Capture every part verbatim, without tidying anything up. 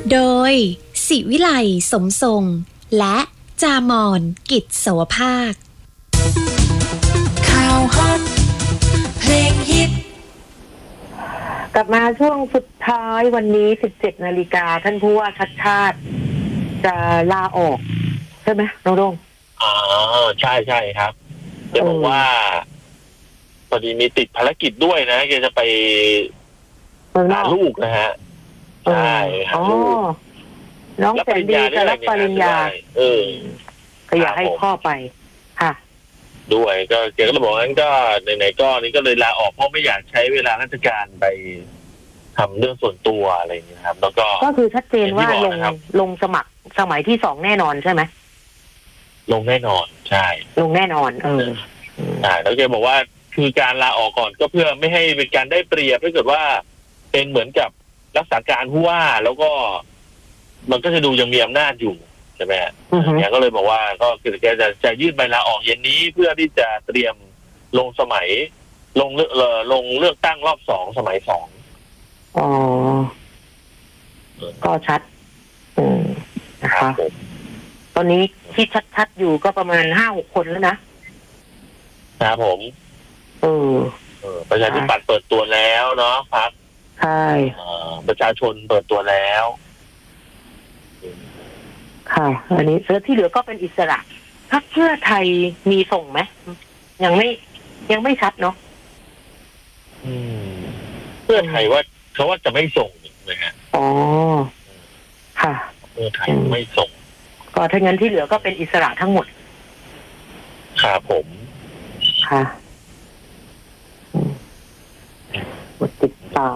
โดยศิวิไลสมทรงและจามอนกิจสวภาคข่าวฮอตเพลงฮิตกลับมาช่วงสุดท้ายวันนี้ สิบเจ็ดนาฬิกาท่านผู้ว่าชัดชาติจะลาออกใช่ไหมน้องโด่งอ๋อใช่ใช่ครับจะบอกว่าพอดีมีติดภารกิจด้วยนะแกจะไปหาลูกนะฮะใช่หาลูกน้องแสนดีจะรับปริญญาเออก็อยากให้พ่อไปค่ะด้วยก็แกก็บอกงั้นก็ไหนๆก็นี่ก็เลยลาออกเพราะไม่อยากใช้เวลาราชการไปทำเรื่องส่วนตัวอะไรอย่างนี้ครับแล้วก็ก็คือชัดเจนว่าลงลงสมัครสมัยที่สองแน่นอนใช่ไหมลงแน่นอนใช่ลงแน่นอนเออใช่แล้วแกบอกว่าคือการลาออกก่อนก็เพื่อไม่ให้เป็นการได้เปรียบถ้าเกิดว่าเป็นเหมือนกับรักษาการผู้ว่าแล้วก็มันก็จะดูยังมีอำนาจอยู่ใช่ไหมเนี่ยก็เลยบอกว่าก็คือแกจะจะยื่นใบลาออกเย็นนี้เพื่อที่จะเตรียมลงสมัยลงเลือกลงเลือกตั้งรอบสองสมัยสองอ๋อก็ชัดอืมนะคะตอนนี้ที่ชัดๆอยู่ก็ประมาณห้าหกคนแล้วนะครับผมเออประชาธิปัตย์เปิดตัวแล้วเนาะพรรคใช่ประชาชนเปิดตัวแล้วค่ะอันนี้แล้วที่เหลือก็เป็นอิสระพรรคเพื่อไทยมีส่งไหมยังไม่ยังไม่ชัดเนาะเพื่อไทยว่าเขาว่าจะไม่ส่งนะฮะอ๋อค่ะเพื่อไทยไม่ส่งก็ถ้างั้นที่เหลือก็เป็นอิสระทั้งหมดครับผมค่ะกดติดตาม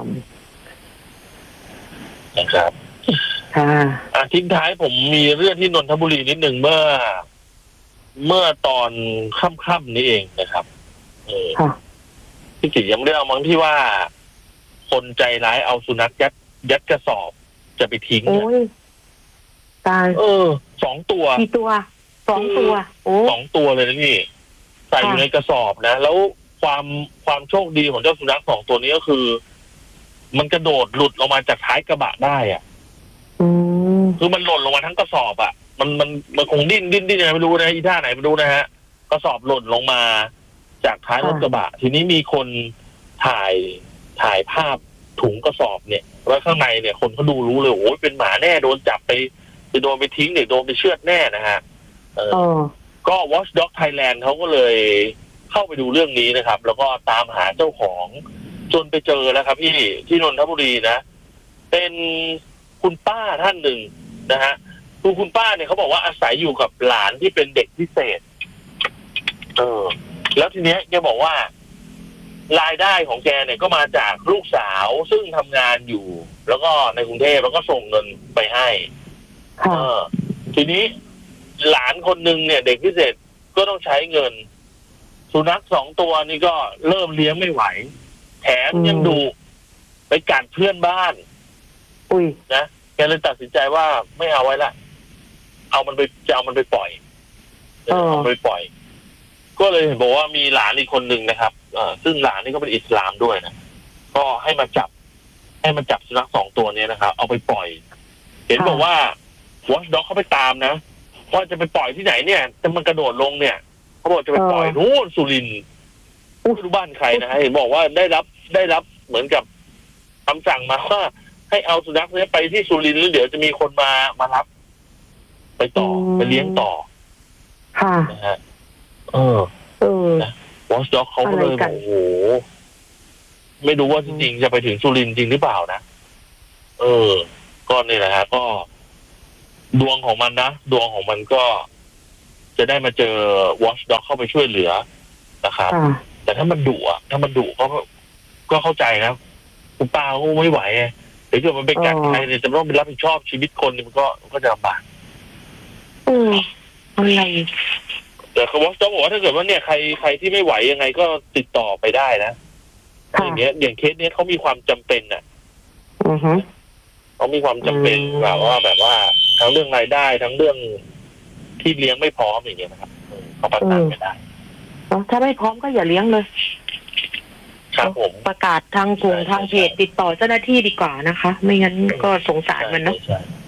นะครับค่ะทิ้งท้ายผมมีเรื่องที่นนทบุรีนิดหนึ่งเมื่อเมื่อตอนค่ำๆนี้เองนะครับเออพี่จิยังไม่ได้เอามั้งที่ว่าคนใจร้ายเอาสุนัขยัดยัดกระสอบจะไปทิ้งโอ้ยตายเออสองตัวกี่ตัวสองตัวโอ้สองตัวเลยนะพี่ใส่อยู่ในกระสอบนะแล้วความความโชคดีของเจ้าสุนัขสองตัวนี้ก็คือมันกระโดดหลุดลงมาจากท้ายกระบะได้อ่ะคือมันหล่นลงมาทั้งกระสอบอ่ะมันมันมันคงดิ้นดิ้นดิ้นยังไงไม่รู้นะอีท่าไหนไม่รู้นะฮะกระสอบหล่นลงมาจากท้ายรถกระบะทีนี้มีคนถ่ายถ่ายภาพถุงกระสอบเนี่ยแล้วข้างในเนี่ยคนเขาดูรู้เลยโอ้ยเป็นหมาแน่โดนจับไปจะโดนไปทิ้งเนี่ยโดนไปเชือดแน่นะฮะเออก็ Watchdog Thailand เขาก็เลยเข้าไปดูเรื่องนี้นะครับแล้วก็ตามหาเจ้าของจนไปเจอแล้วครับพี่ที่นนทบุรีนะเป็นคุณป้าท่านหนึ่งนะฮะคือคุณป้าเนี่ยเขาบอกว่าอาศัยอยู่กับหลานที่เป็นเด็กพิเศษเออแล้วทีเนี้ยแกบอกว่ารายได้ของแกเนี่ยก็มาจากลูกสาวซึ่งทำงานอยู่แล้วก็ในกรุงเทพแล้วก็ส่งเงินไปให้เออทีนี้หลานคนนึงเนี่ยเด็กพิเศษก็ต้องใช้เงินสุนัขสองตัวนี่ก็เริ่มเลี้ยงไม่ไหวแถมยังดูไปกัดเพื่อนบ้านอุ้ยนะแกเลยตัดสินใจว่าไม่เอาไว้ละเอามันไปจะเอามันไปปล่อยเอาไปปล่อยก็เลยเห็นบอกว่ามีหลานอีกคนหนึ่งนะครับเอ่อซึ่งหลานนี่ก็เป็นอิสลามด้วยนะก็ให้มาจับให้มาจับสุนัขสองตัวนี้นะครับเอาไปปล่อยเห็นบอกว่า Watchdog เขาไปตามนะว่าจะไปปล่อยที่ไหนเนี่ยจะมันกระโดดลงเนี่ยเขาบอกจะไปปล่อยนู่นสุรินทร์ไม่รู้บ้านใครนะฮะเห็นบอกว่าได้รับได้รับเหมือนกับคำสั่งมาว่าให้เอาสุนัขนี้ไปที่สุรินทร์แล้วเดี๋ยวจะมีคนมามารับไปต่อไปเลี้ยงต่อค่ะนะฮะเออเออนะวอชด็อกเขาก็เลยโอ้โหไม่รู้ว่าจริงๆจะไปถึงสุรินทร์จริงหรือเปล่านะเออก็นี่แหละฮะก็ดวงของมันนะดวงของมันก็จะได้มาเจอวอชด็อกเข้าไปช่วยเหลือนะครับแต่ถ้ามันดุอ่ะถ้ามันดุก็ก็เข้าใจนะคุณป้าก็ไม่ไหวไงหรือเกิดมันไปกัดใครเนี่ยจะต้องไปรับผิดชอบชีวิตคนมันก็ก็จะลำบากเอออะไรแต่เขาบอกต้องบอกว่าถ้าเกิดว่าเนี่ยใครใครที่ไม่ไหวยังไงก็ติดต่อไปได้นะอย่างเงี้ยอย่างเคสเนี้ยเขามีความจำเป็นอ่ะอือฮึเขามีความจำเป็นแบบว่าแบบว่าทั้งเรื่องรายได้ทั้งเรื่องที่เลี้ยงไม่พร้อมอย่างเงี้ยนะครับเขาประกันไม่ได้ถ้าไม่พร้อมก็อย่าเลี้ยงเลยครับผมประกาศทางกลุ่มทางเพจติดต่อเจ้าหน้าที่ดีกว่านะคะไม่งั้นก็สงสารมันเนาะ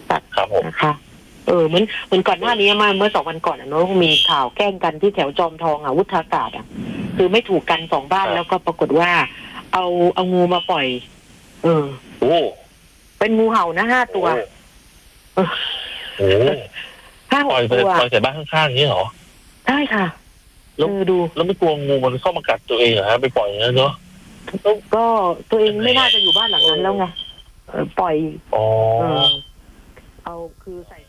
สัตว์ครับผมนะคะเออเหมือนเหมือนก่อนหน้านี้มาเมื่อสองวันก่อนอ่ะเนาะมีข่าวแกล้งกันที่แถวจอมทองอ่ะวุฒากาศอ่ะคือไม่ถูกกันสองบ้านแล้วก็ปรากฏว่า เอาเอางูมาปล่อย เออโอ้เป็นงูเห่านะห้าตัวโอ้ห้าหปกล่อยไปตัวปล่อยใส่บ้านข้างๆอย่างนี้เหรอใช่ค่ะแล้วเออดูแล้วไม่กลัวงูมันเข้ามากัดตัวเองเหรอฮะไปปล่อยอย่างนั้นเนาะก็ตัวเองไม่น่าจะอยู่บ้านหลังนั้นแล้วไงเออปล่อยอ๋อเออเอาคือใส่